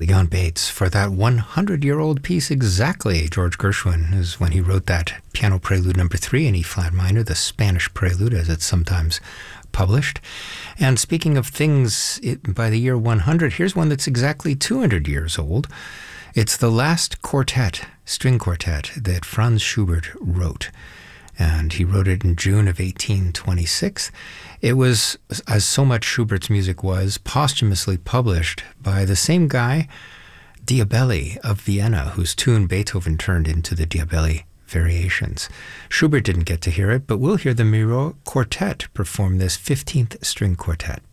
Leon Bates for that 100-year-old piece exactly. George Gershwin is when he wrote that piano prelude number 3 in E-flat minor, the Spanish prelude as it's sometimes published. And speaking of things by the year 100, here's one that's exactly 200 years old. It's the last quartet, string quartet, that Franz Schubert wrote. And he wrote it in June of 1826. It was, as so much Schubert's music was, posthumously published by the same guy, Diabelli of Vienna, whose tune Beethoven turned into the Diabelli Variations. Schubert didn't get to hear it, but we'll hear the Miro Quartet perform this 15th string quartet.